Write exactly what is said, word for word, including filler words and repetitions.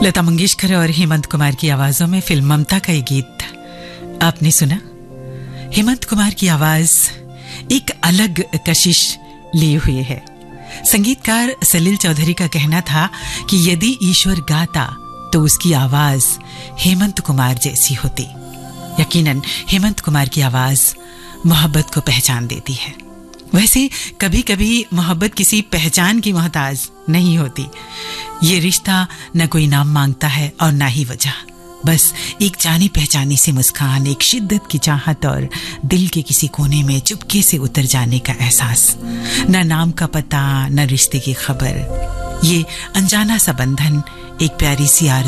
लता मंगेशकर और हेमंत कुमार की आवाजों में फिल्म ममता का ये गीत आपने सुना। हेमंत कुमार की आवाज एक अलग कशिश लिए हुए है। संगीतकार सलील चौधरी का कहना था कि यदि ईश्वर गाता तो उसकी आवाज हेमंत कुमार जैसी होती। यकीनन हेमंत कुमार की आवाज मोहब्बत को पहचान देती है। वैसे कभी कभी मोहब्बत किसी पहचान की मोहताज नहीं होती। ये रिश्ता न कोई नाम मांगता है और ना ही वजह, बस एक जानी पहचानी सी मुस्कान, एक शिद्दत की चाहत और दिल के किसी कोने में चुपके से उतर जाने का एहसास। न नाम का पता, न रिश्ते की खबर, ये अनजाना सा बंधन एक प्यारी सी आरज़ू